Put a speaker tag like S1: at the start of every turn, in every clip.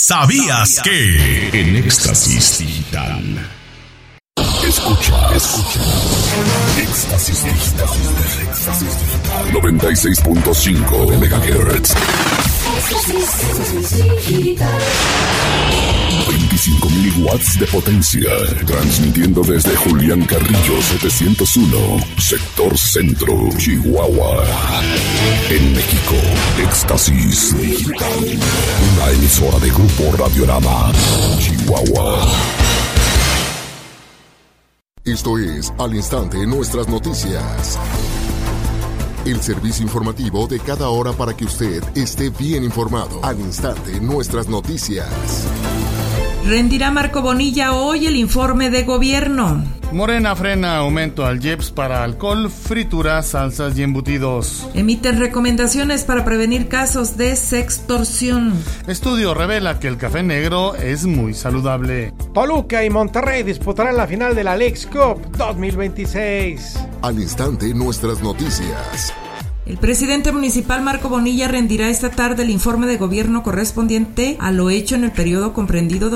S1: ¿Sabías que? En Éxtasis Digital. Escucha. Éxtasis Digital. 96.5 MHz. 25.000 watts de potencia. Transmitiendo desde Julián Carrillo 701, Sector Centro, Chihuahua. En México, Éxtasis Digital. Una emisora de Grupo Radiorama, Chihuahua.
S2: Esto es Al Instante Nuestras Noticias. El servicio informativo de cada hora para que usted esté bien informado. Al Instante Nuestras Noticias.
S3: Rendirá Marco Bonilla hoy el informe de gobierno.
S4: Morena frena aumento al IEPS para alcohol, frituras, salsas y embutidos.
S3: Emiten recomendaciones para prevenir casos de sextorsión.
S4: Estudio revela que el café negro es muy saludable.
S5: Toluca y Monterrey disputarán la final de la Leagues Cup 2026.
S2: Al Instante Nuestras Noticias.
S3: El presidente municipal Marco Bonilla rendirá esta tarde el informe de gobierno correspondiente a lo hecho en el periodo comprendido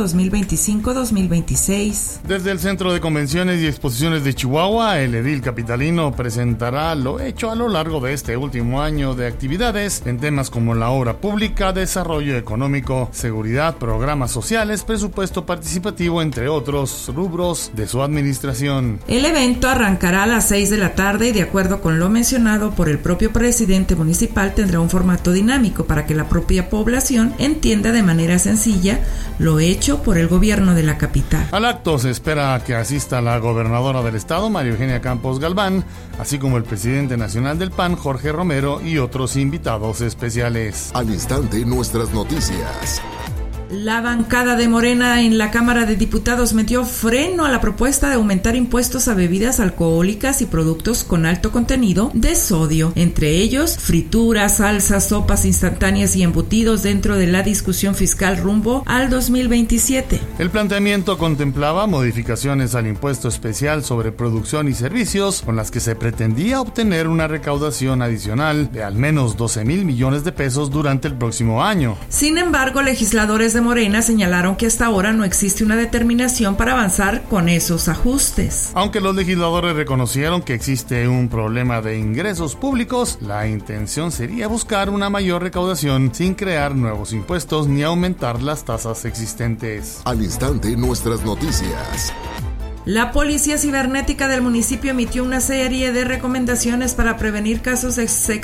S3: 2025-2026.
S4: Desde el Centro de Convenciones y Exposiciones de Chihuahua, el edil capitalino presentará lo hecho a lo largo de este último año de actividades en temas como la obra pública, desarrollo económico, seguridad, programas sociales, presupuesto participativo, entre otros rubros de su administración.
S3: El evento arrancará a las 6 de la tarde y, de acuerdo con lo mencionado por el propio presidente municipal, tendrá un formato dinámico para que la propia población entienda de manera sencilla lo hecho por el gobierno de la capital.
S4: Al acto se espera que asista la gobernadora del estado, María Eugenia Campos Galván, así como el presidente nacional del PAN, Jorge Romero, y otros invitados especiales.
S2: Al Instante Nuestras Noticias.
S3: La bancada de Morena en la Cámara de Diputados metió freno a la propuesta de aumentar impuestos a bebidas alcohólicas y productos con alto contenido de sodio, entre ellos frituras, salsas, sopas instantáneas y embutidos, dentro de la discusión fiscal rumbo al 2027.
S4: El planteamiento contemplaba modificaciones al impuesto especial sobre producción y servicios, con las que se pretendía obtener una recaudación adicional de al menos 12,000 millones de pesos durante el próximo año.
S3: Sin embargo, legisladores de Morena señalaron que hasta ahora no existe una determinación para avanzar con esos ajustes.
S4: Aunque los legisladores reconocieron que existe un problema de ingresos públicos, la intención sería buscar una mayor recaudación sin crear nuevos impuestos ni aumentar las tasas existentes.
S2: Al Instante Nuestras Noticias.
S3: La Policía Cibernética del municipio emitió una serie de recomendaciones para prevenir casos de